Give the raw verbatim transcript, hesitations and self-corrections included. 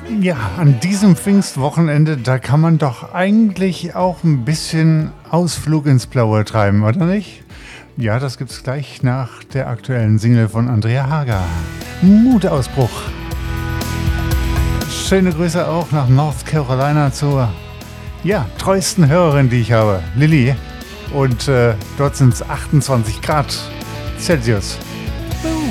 Ja, an diesem Pfingstwochenende, da kann man doch eigentlich auch ein bisschen Ausflug ins Blaue treiben, oder nicht? Ja, das gibt's gleich nach der aktuellen Single von Andrea Hager. Mutausbruch. Schöne Grüße auch nach North Carolina zur, ja, treuesten Hörerin, die ich habe, Lilly. Und äh, dort sind es achtundzwanzig Grad Celsius.